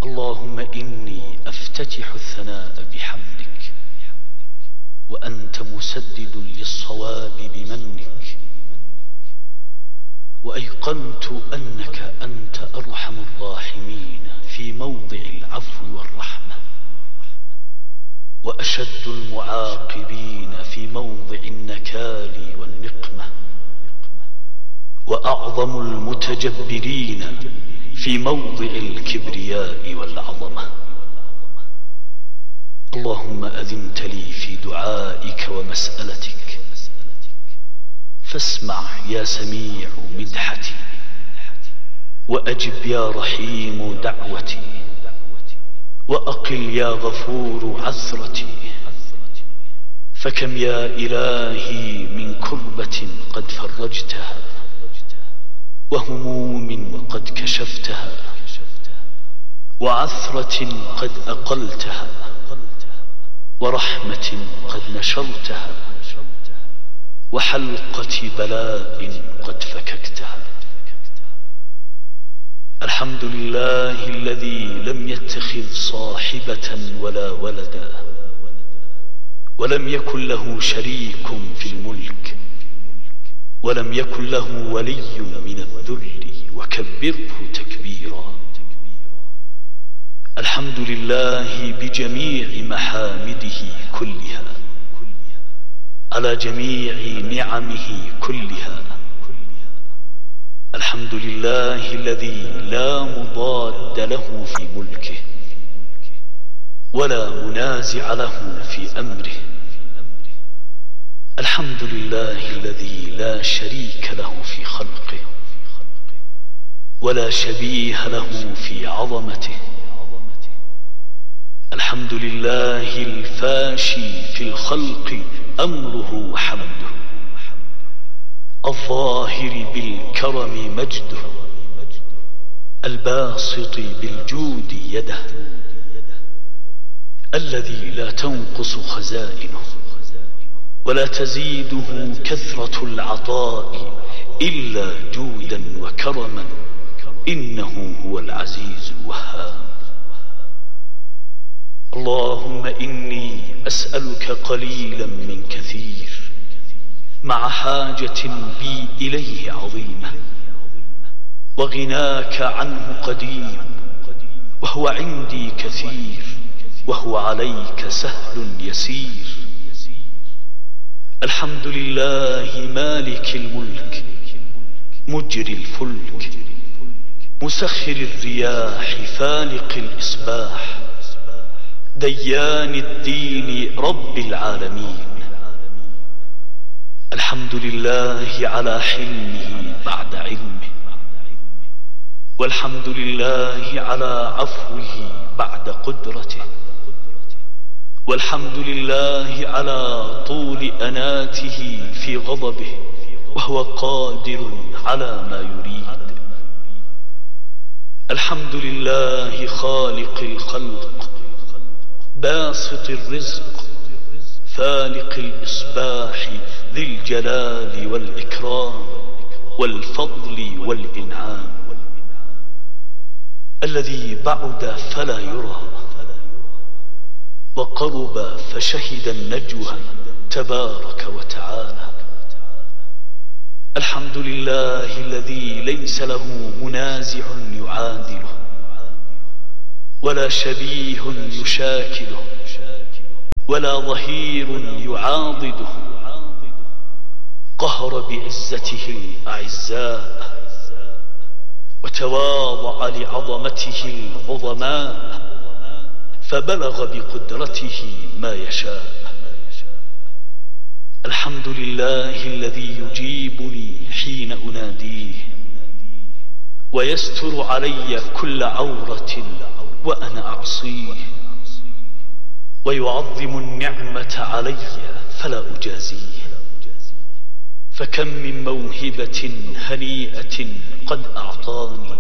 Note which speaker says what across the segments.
Speaker 1: اللهم إني أفتتح الثناء بحمدك، وأنت مسدد للصواب بمنك، وأيقنت أنك أنت أرحم الراحمين في موضع العفو والرحمة، وأشد المعاقبين في موضع النكال والنقمة، وأعظم المتجبرين في موضع الكبرياء والعظمة. اللهم أذنت لي في دعائك ومسألتك، فاسمع يا سميع مدحتي، وأجب يا رحيم دعوتي، وأقل يا غفور عثرتي. فكم يا إلهي من كربة قد فرجتها، وهموم قد كشفتها، وعثرة قد أقلتها، ورحمة قد نشرتها، وحلقة بلاء قد فككتها. الحمد لله الذي لم يتخذ صاحبة ولا ولدا، ولم يكن له شريك في الملك، ولم يكن له ولي من الذل، وكبره تكبيرا. الحمد لله بجميع محامده كلها، على جميع نعمه كلها. الحمد لله الذي لا مضاد له في ملكه، ولا منازع له في أمره. الحمد لله الذي لا شريك له في خلقه، ولا شبيه له في عظمته. الحمد لله الفاشي في الخلق أمره وحمده، الظاهر بالكرم مجده، الباسط بالجود يده، الذي لا تنقص خزائنه، ولا تزيده كثرة العطاء إلا جودا وكرما، إنه هو العزيز الوهاب. اللهم إني أسألك قليلا من كثير، مع حاجة بي إليه عظيمة، وغناك عنه قديم، وهو عندي كثير، وهو عليك سهل يسير. الحمد لله مالك الملك، مجري الفلك، مسخر الرياح، فالق الإصباح، ديان الدين، رب العالمين. الحمد لله على حلمه بعد علمه، والحمد لله على عفوه بعد قدرته، والحمد لله على طول أناته في غضبه، وهو قادر على ما يريد. الحمد لله خالق الخلق، باسط الرزق، فالق الإصباح، ذي الجلال والإكرام والفضل والإنعام، الذي بعد فلا يرى، وقرب فشهد النجوى، تبارك وتعالى. الحمد لله الذي ليس له منازع يعادله، ولا شبيه يشاكله، ولا ظهير يعاضده. قهر بعزته الأعزاء، وتواضع لعظمته العظماء، فبلغ بقدرته ما يشاء. الحمد لله الذي يجيبني حين أناديه، ويستر علي كل عورة وأنا أعصيه، ويعظم النعمة علي فلا أجازيه. فكم من موهبة هنيئة قد أعطاني،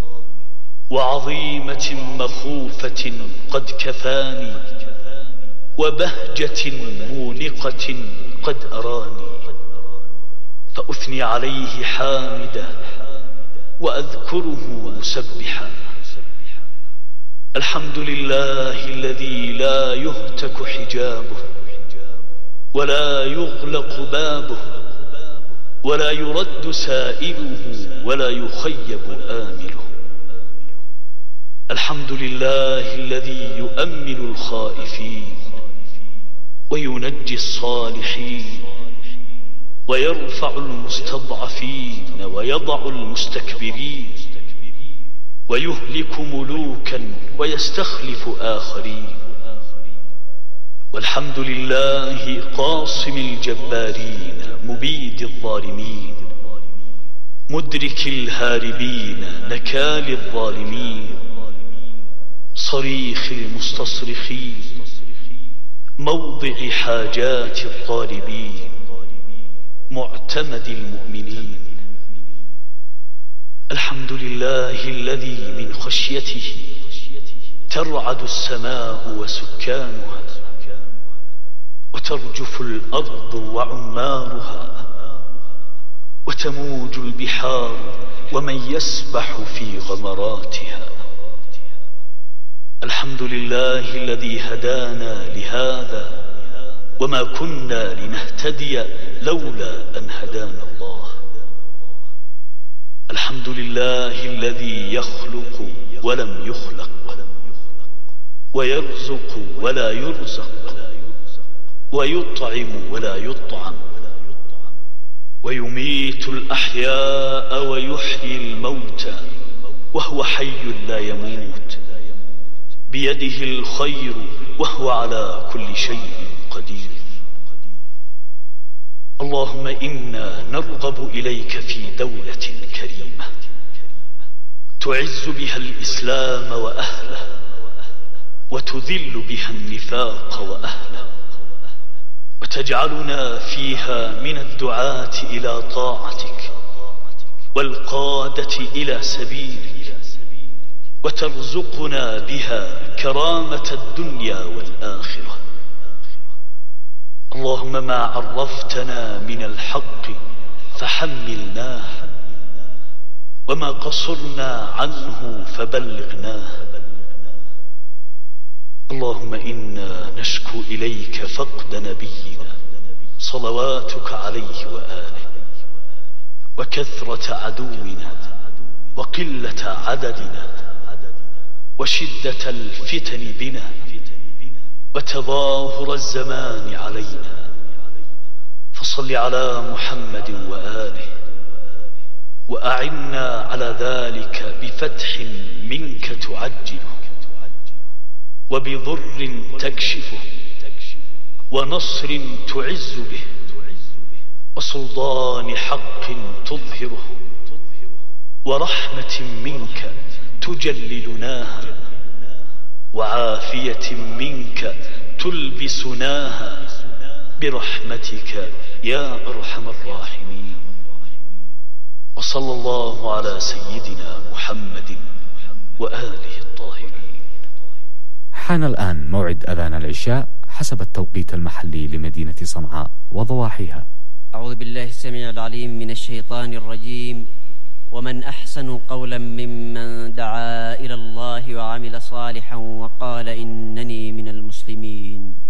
Speaker 1: وعظيمة مخوفة قد كفاني، وبهجة مونقة قد أراني. فأثني عليه حامدا، وأذكره مسبحا. الحمد لله الذي لا يهتك حجابه ولا يغلق بابه ولا يرد سائله ولا يخيب آمله. الحمد لله الذي يؤمن الخائفين وينجي الصالحين ويرفع المستضعفين ويضع المستكبرين ويهلك ملوكا ويستخلف آخرين. والحمد لله قاصم الجبارين مبيد الظالمين مدرك الهاربين نكال الظالمين صريخ المستصرخين موضع حاجات الطالبين معتمد المؤمنين. الحمد لله الذي من خشيته ترعد السماء وسكانها وترجف الأرض وعمارها وتموج البحار ومن يسبح في غمراتها. الحمد لله الذي هدانا لهذا وما كنا لنهتدي لولا أن هدانا الله. الحمد لله الذي يخلق ولم يخلق ويرزق ولا يرزق ويطعم ولا يطعم ويميت الأحياء ويحيي الموتى وهو حي لا يموت بيده الخير وهو على كل شيء قدير. اللهم إنا نرغب إليك في دولة كريمة تعز بها الإسلام وأهله وتذل بها النفاق وأهله وتجعلنا فيها من الدعاة إلى طاعتك والقادة إلى سبيلك وترزقنا بها كرامة الدنيا والآخرة. اللهم ما عرفتنا من الحق فحملناه وما قصرنا عنه فبلغناه. اللهم إنا نشكو إليك فقد نبينا صلواتك عليه وآله وكثرة عدونا وقلة عددنا وشدة الفتن بنا وتظاهر الزمان علينا. فصل على محمد وآله وأعنا على ذلك بفتح منك تعجله وبضر تكشفه ونصر تعز به وسلطان حق تظهره ورحمة منك تجللناها وعافية منك تلبسناها برحمتك يا أرحم الراحمين. وصلى الله على سيدنا محمد وآله الطاهرين.
Speaker 2: حان الآن موعد أذان العشاء حسب التوقيت المحلي لمدينة صنعاء وضواحيها.
Speaker 3: أعوذ بالله السميع العليم من الشيطان الرجيم. ومن أحسن قولا ممن دعا إلى الله وعمل صالحا وقال إنني من المسلمين.